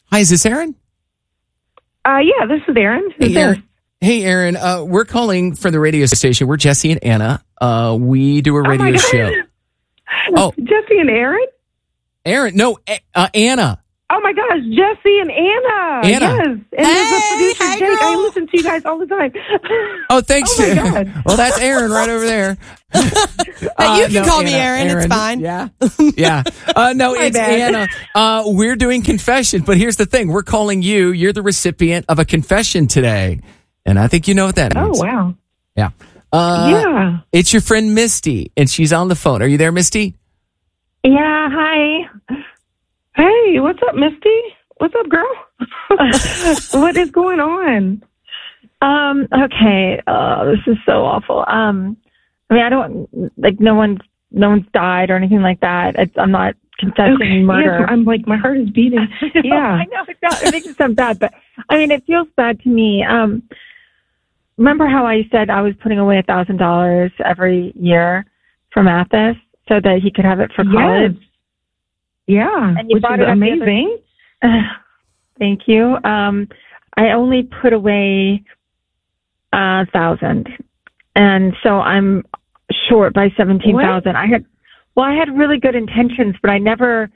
Hi, is this Aaron? Yeah, this is Aaron. Hey, Aaron. We're calling from the radio station. We're Jesse and Anna. We do a radio show. Oh, Jesse and Aaron? Aaron, no, Anna. Oh my gosh, Jesse and Anna. Yes. And there's a producer, Jake. I listen to you guys all the time. Oh, thanks. Oh my God. Well, that's Aaron right over there. You can call me Aaron. It's fine. Yeah. Yeah. No, it's Anna. We're doing confession, but here's the thing. We're calling you. You're the recipient of a confession today. And I think you know what that means. Oh, wow. Yeah. Yeah. It's your friend Misty, and she's on the phone. Are you there, Misty? Yeah, hi. Hey, what's up, Misty? What's up, girl? What is going on? Okay. This is so awful. I mean, I don't, like, no one's died or anything like that. I'm not confessing murder. Yes, I'm like, my heart is beating. Yeah. I know, it makes it sound bad, but I mean, it feels bad to me. Remember how I said I was putting away $1,000 every year for Mathis so that he could have it for college? Yes. Yeah, and you which bought is it amazing. Thank you. I only put away 1,000, and so I'm short by 17,000. I had really good intentions, but I never.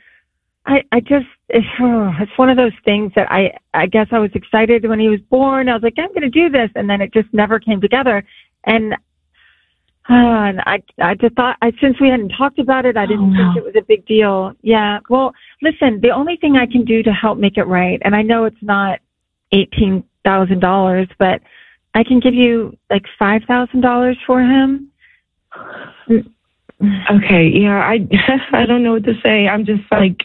It's one of those things that I guess I was excited when he was born. I was like, I'm going to do this, and then it just never came together. And I just thought, since we hadn't talked about it, I didn't think it was a big deal. Yeah. Well, listen, the only thing I can do to help make it right, and I know it's not $18,000, but I can give you like $5,000 for him. Okay. Yeah. I don't know what to say. I'm just like,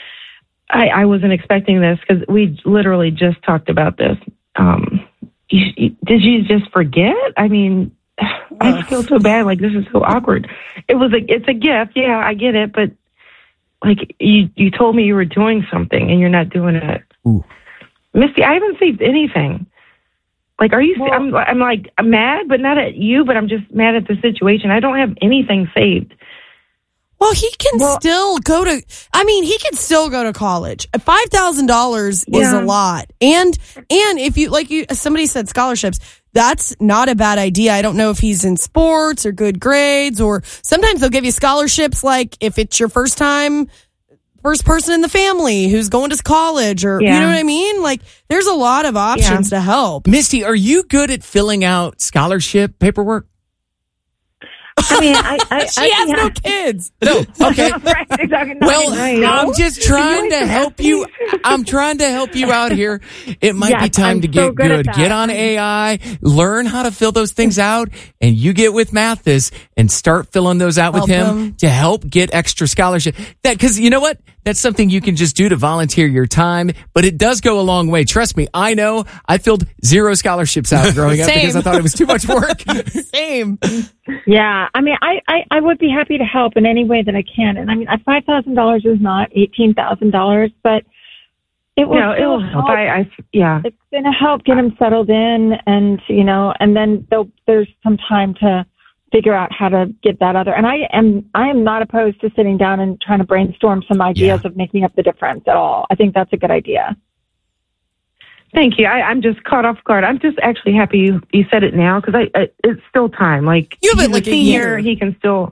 I wasn't expecting this because we literally just talked about this. Did you just forget? I mean, I feel so bad. Like, this is so awkward. It's a gift. Yeah, I get it. But like, you told me you were doing something and you're not doing it. Ooh. Misty, I haven't saved anything. Like, are you, I'm mad, but not at you, but I'm just mad at the situation. I don't have anything saved. Well, he can still go to college. $5,000 is a lot. And if you, somebody said scholarships, that's not a bad idea. I don't know if he's in sports or good grades, or sometimes they'll give you scholarships like if it's your first person in the family who's going to college, or you know what I mean? Like, there's a lot of options to help. Misty, are you good at filling out scholarship paperwork? I mean, she has no kids. No. Okay. Right, exactly. Well, I'm just trying to help you. I'm trying to help you out here. It might be time to get good. Get on AI, learn how to fill those things out, and you get with Mathis and start filling those out with him to help get extra scholarship. Because you know what? That's something you can just do to volunteer your time, but it does go a long way. Trust me, I know. I filled 0 scholarships out growing up because I thought it was too much work. Same. Yeah, I mean, I would be happy to help in any way that I can. And I mean, $5,000 is not $18,000, but it will help. It's going to help get him settled in, and and then there's some time to figure out how to get that other. And I am not opposed to sitting down and trying to brainstorm some ideas of making up the difference at all. I think that's a good idea. Thank you. I'm just caught off guard. I'm just actually happy you said it now, because it's still time. Like, you have like a year. He can still,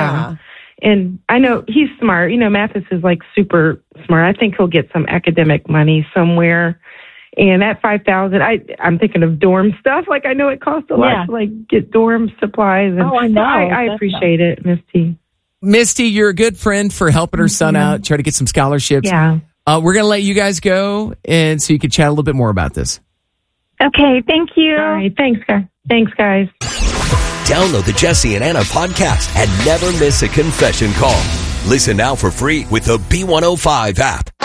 And I know he's smart. Mathis is like super smart. I think he'll get some academic money somewhere. And that $5,000, I'm thinking of dorm stuff. Like, I know it costs a lot to like get dorm supplies. And I know. I appreciate it, Misty. Misty, you're a good friend for helping her son out, try to get some scholarships. Yeah. We're going to let you guys go, and so you can chat a little bit more about this. Okay, thank you. All right, thanks, guys. Download the Jesse and Anna podcast and never miss a confession call. Listen now for free with the B105 app.